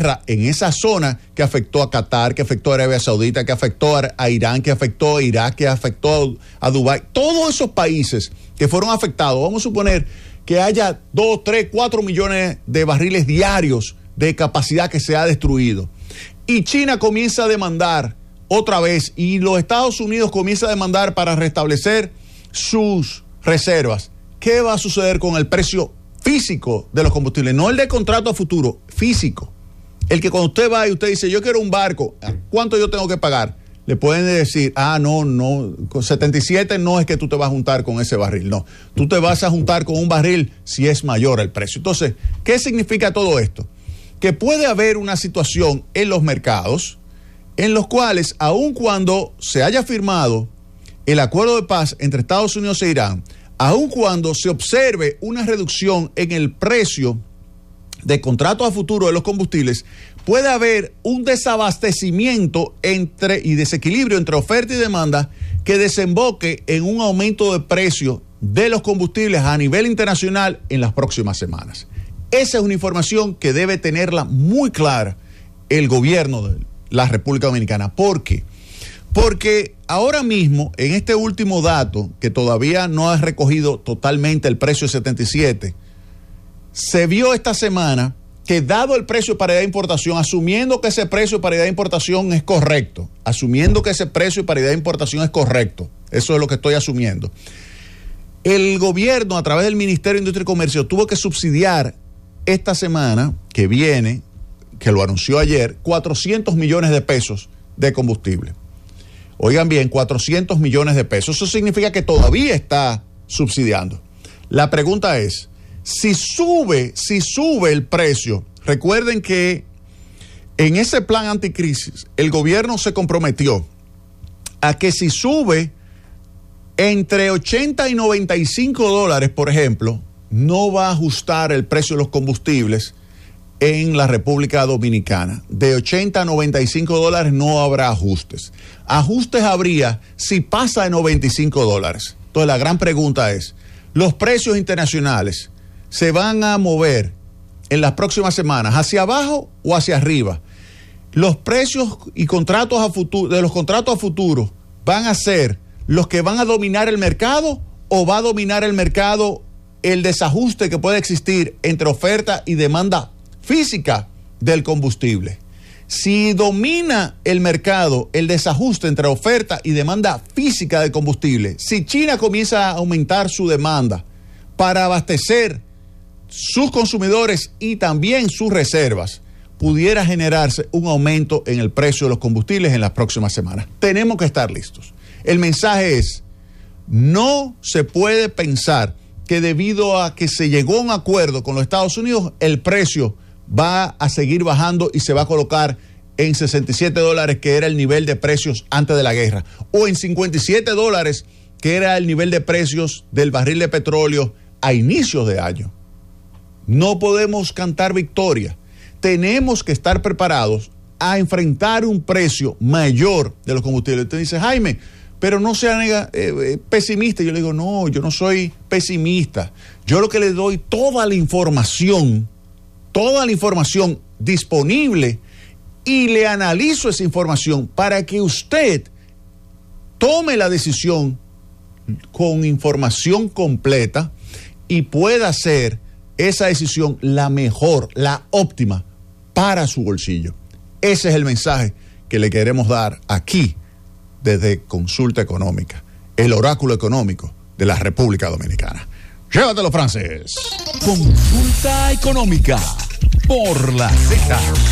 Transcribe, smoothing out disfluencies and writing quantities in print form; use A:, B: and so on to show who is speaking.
A: guerra en esa zona que afectó a Qatar, que afectó a Arabia Saudita, que afectó a Irán, que afectó a Irak, que afectó a Dubái. Todos esos países que fueron afectados, vamos a suponer que haya 2, 3, 4 millones de barriles diarios de capacidad que se ha destruido. Y China comienza a demandar otra vez y los Estados Unidos comienza a demandar para restablecer sus reservas. ¿Qué va a suceder con el precio físico de los combustibles? No el de contrato a futuro, físico. El que cuando usted va y usted dice, yo quiero un barco, ¿cuánto yo tengo que pagar? Le pueden decir, no, con 77 no es que tú te vas a juntar con ese barril, no. Tú te vas a juntar con un barril si es mayor el precio. Entonces, ¿qué significa todo esto? Que puede haber una situación en los mercados en los cuales, aun cuando se haya firmado el acuerdo de paz entre Estados Unidos e Irán, aun cuando se observe una reducción en el precio de contratos a futuro de los combustibles, puede haber un desabastecimiento y desequilibrio entre oferta y demanda que desemboque en un aumento de precio de los combustibles a nivel internacional en las próximas semanas. Esa es una información que debe tenerla muy clara el gobierno de la República Dominicana. ¿Por qué? Porque ahora mismo, en este último dato, que todavía no ha recogido totalmente el precio de 77, se vio esta semana que dado el precio de paridad de importación, asumiendo que ese precio de paridad de importación es correcto, eso es lo que estoy asumiendo, el gobierno a través del Ministerio de Industria y Comercio tuvo que subsidiar esta semana que viene, que lo anunció ayer, 400 millones de pesos de combustible. Oigan bien, 400 millones de pesos. Eso significa que todavía está subsidiando. La pregunta es, si sube el precio, recuerden que en ese plan anticrisis, el gobierno se comprometió a que si sube entre 80 y 95 dólares, por ejemplo, no va a ajustar el precio de los combustibles en la República Dominicana. De 80 a 95 dólares no habrá ajustes. Ajustes habría si pasa de 95 dólares. Entonces la gran pregunta es, ¿los precios internacionales se van a mover en las próximas semanas hacia abajo o hacia arriba? ¿Los precios y contratos a futuro, de los contratos a futuro van a ser los que van a dominar el mercado o va a dominar el mercado el desajuste que puede existir entre oferta y demanda física del combustible? Si domina el mercado el desajuste entre oferta y demanda física del combustible, si China comienza a aumentar su demanda para abastecer sus consumidores y también sus reservas, pudiera generarse un aumento en el precio de los combustibles en las próximas semanas. Tenemos que estar listos. El mensaje es, no se puede pensar que debido a que se llegó a un acuerdo con los Estados Unidos, el precio va a seguir bajando y se va a colocar en 67 dólares, que era el nivel de precios antes de la guerra, o en 57 dólares, que era el nivel de precios del barril de petróleo a inicios de año. No podemos cantar victoria. Tenemos que estar preparados a enfrentar un precio mayor de los combustibles. Usted dice, Jaime, pero no sea pesimista. Yo le digo, no, yo no soy pesimista. Yo lo que le doy toda la información disponible y le analizo esa información para que usted tome la decisión con información completa y pueda hacer esa decisión la mejor, la óptima para su bolsillo. Ese es el mensaje que le queremos dar aquí desde Consulta Económica, el oráculo económico de la República Dominicana. Llévatelo, Frances.
B: Consulta Económica por la Z.